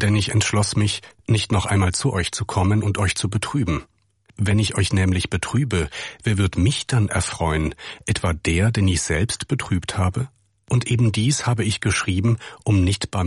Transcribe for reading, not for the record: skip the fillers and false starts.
Denn ich entschloss mich, nicht noch einmal zu euch zu kommen und euch zu betrüben. Wenn ich euch nämlich betrübe, wer wird mich dann erfreuen? Etwa der, den ich selbst betrübt habe? Und eben dies habe ich geschrieben, um nicht